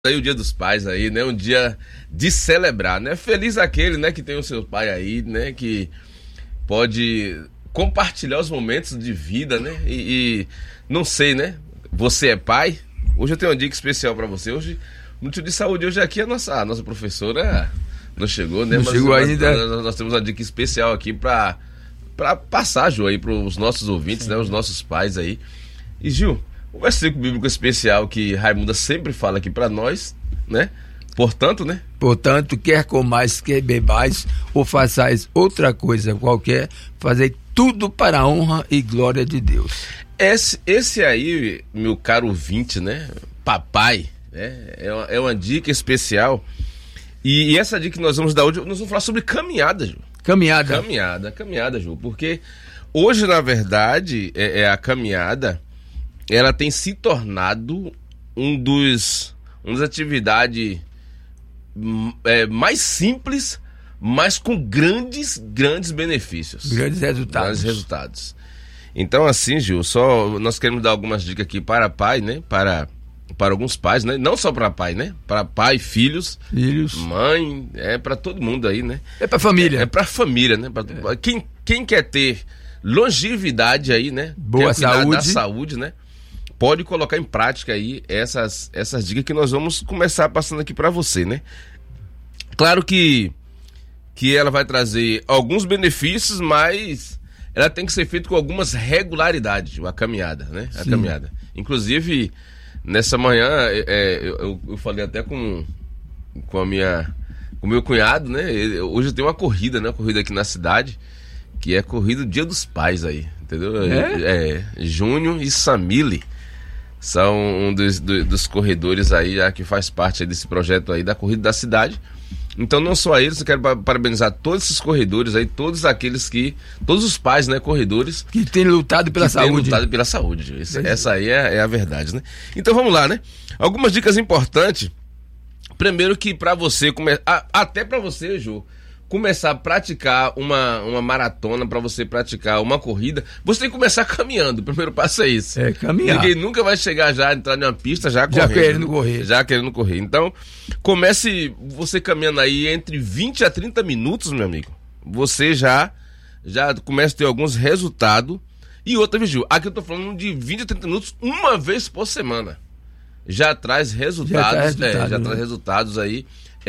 Aí o Dia dos Pais aí, né? Um dia de celebrar, né? Feliz aquele, né, que tem o seu pai aí, né, que pode compartilhar os momentos de vida, né? E não sei, né? Você é pai? Hoje eu tenho uma dica especial pra você. Hoje, no Dia de Saúde, hoje aqui a nossa professora não chegou, né? Não Mas chegou ainda. nós temos uma dica especial aqui pra passar, Ju, aí pros nossos ouvintes, né? Os nossos pais aí. E Gil, o versículo bíblico especial que Raimunda sempre fala aqui pra nós, né? Portanto, né? Portanto, quer comais, quer bebais, ou façais outra coisa qualquer, fazei tudo para a honra e glória de Deus. Esse aí, meu caro ouvinte, né? Papai, né? É uma dica especial. E essa dica que nós vamos dar hoje, nós vamos falar sobre caminhada, Ju. Caminhada, Ju. Porque hoje, na verdade, a caminhada, ela tem se tornado uma das atividades mais simples, mas com grandes benefícios. Grandes resultados. Então, assim, Gil, nós queremos dar algumas dicas aqui para pai, né? Para alguns pais, né? Não só para pai, né? Para pai, filhos, mãe, para todo mundo aí, né? É para família. É para família, né? Quem quer ter longevidade aí, né? Boa saúde. Da saúde, né? Pode colocar em prática aí essas dicas que nós vamos começar passando aqui para você, né? Claro que ela vai trazer alguns benefícios, mas ela tem que ser feita com algumas regularidades, a caminhada, né? A caminhada. Inclusive, nessa manhã, eu falei até com o meu cunhado, né? Hoje tem uma corrida, né? Uma corrida aqui na cidade, que é a corrida do Dia dos Pais aí, entendeu? Júnior e Samile são um dos corredores aí, já que faz parte aí desse projeto aí da corrida da cidade. Então não só eles, eu quero parabenizar todos esses corredores aí, todos os pais, né, corredores que têm lutado pela saúde. Essa aí é a verdade, né? Então vamos lá, né? Algumas dicas importantes. Primeiro que para você até para você, Jô, começar a praticar uma maratona, para você praticar uma corrida, você tem que começar caminhando. O primeiro passo é isso. Caminhar. Ninguém nunca vai entrar numa pista já querendo correr. Então, comece você caminhando aí entre 20 a 30 minutos, meu amigo. Você já começa a ter alguns resultados. E outra, Vigil, aqui eu tô falando de 20 a 30 minutos uma vez por semana. Já traz resultados. Traz resultados aí.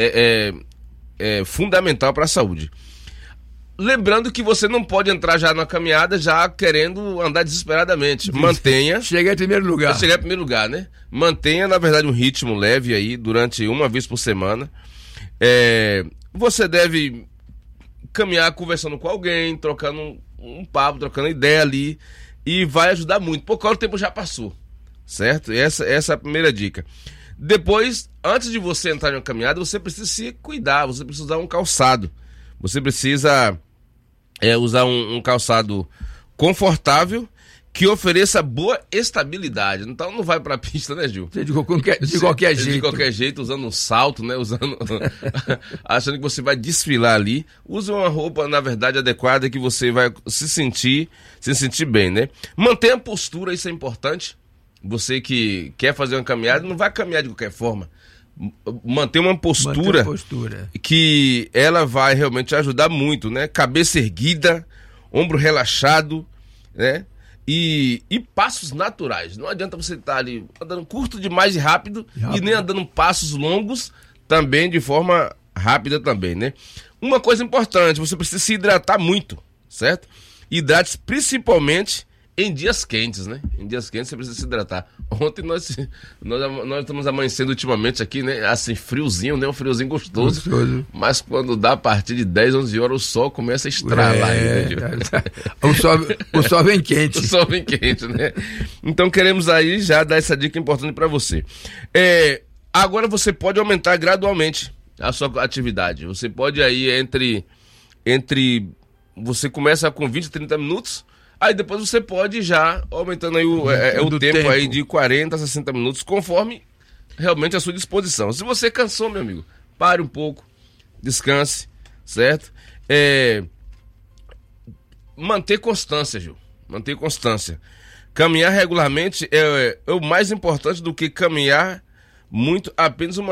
É fundamental para a saúde. Lembrando que você não pode entrar já na caminhada já querendo andar desesperadamente. Mantenha. Chegar em primeiro lugar. Né? Mantenha, na verdade, um ritmo leve aí durante uma vez por semana. Você deve caminhar conversando com alguém, trocando um papo, trocando ideia ali, e vai ajudar muito. Porque o tempo já passou, certo? Essa é a primeira dica. Depois, antes de você entrar em uma caminhada, você precisa se cuidar, você precisa usar um calçado. Você precisa usar um calçado confortável que ofereça boa estabilidade. Então não vai pra pista, né, Gil? De qualquer jeito. De qualquer jeito, usando um salto, né? Achando que você vai desfilar ali. Use uma roupa, na verdade, adequada, que você vai se sentir bem, né? Mantenha a postura, isso é importante. Você que quer fazer uma caminhada, não vai caminhar de qualquer forma. Manter uma postura que ela vai realmente ajudar muito, né? Cabeça erguida, ombro relaxado, né? E passos naturais. Não adianta você estar ali andando curto demais e rápido, e nem andando passos longos também de forma rápida também, né? Uma coisa importante, você precisa se hidratar muito, certo? Hidrate-se principalmente em dias quentes, né? Em dias quentes você precisa se hidratar. Ontem nós estamos amanhecendo ultimamente aqui, né? Assim, friozinho, né? Um friozinho gostoso. Mas quando dá a partir de 10, 11 horas, o sol começa a estralar aí, né? O sol vem quente. O sol vem quente, né? Então queremos aí já dar essa dica importante para você. Agora você pode aumentar gradualmente a sua atividade. Você pode aí você começa com 20, 30 minutos. Aí depois você pode já aumentando aí o tempo aí de 40 a 60 minutos, conforme realmente a sua disposição. Se você cansou, meu amigo, pare um pouco, descanse, certo? Manter constância, Gil. Manter constância. Caminhar regularmente é o mais importante do que caminhar muito, apenas uma